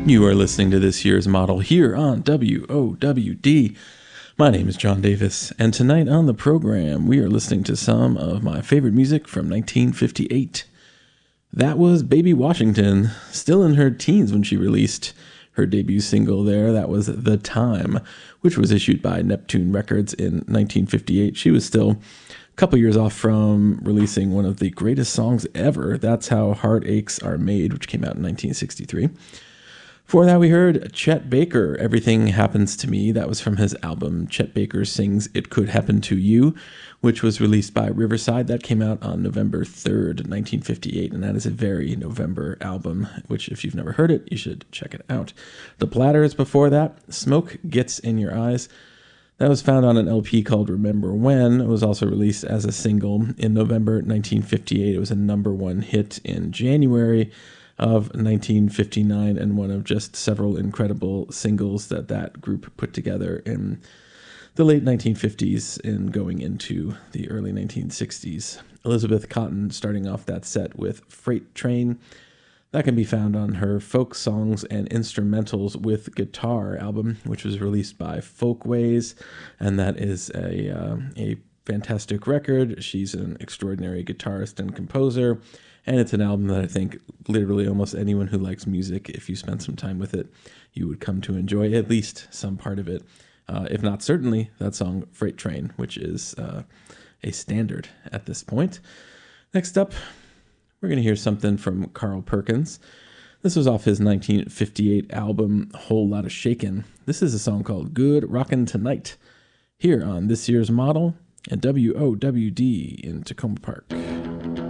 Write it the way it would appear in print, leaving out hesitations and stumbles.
You are listening to this year's model here on WOWD. My name is John Davis, and tonight on the program, we are listening to some of my favorite music from 1958. That was Baby Washington, still in her teens when she released her debut single there. That was The Time, which was issued by Neptune Records in 1958. She was still a couple years off from releasing one of the greatest songs ever, That's How Heartaches Are Made, which came out in 1963. Before that, we heard Chet Baker, Everything Happens to Me. That was from his album Chet Baker Sings It Could Happen to You, which was released by Riverside. That came out on November 3rd, 1958, and that is a very November album, which if you've never heard it, you should check it out. The Platters before that, Smoke Gets in Your Eyes. That was found on an LP called Remember When. It was also released as a single in November 1958. It was a #1 hit in January of 1959 and one of just several incredible singles that group put together in the late 1950s and going into the early 1960s. Elizabeth Cotten starting off that set with Freight Train. That can be found on her Folk Songs and Instrumentals with Guitar album, which was released by Folkways, and that is a fantastic record. She's an extraordinary guitarist and composer, and it's an album that I think literally almost anyone who likes music, if you spend some time with it, you would come to enjoy at least some part of it. If not certainly, that song Freight Train, which is a standard at this point. Next up, we're going to hear something from Carl Perkins. This was off his 1958 album, Whole Lotta Shakin'. This is a song called Good Rockin' Tonight, here on this year's model at WOWD in Tacoma Park.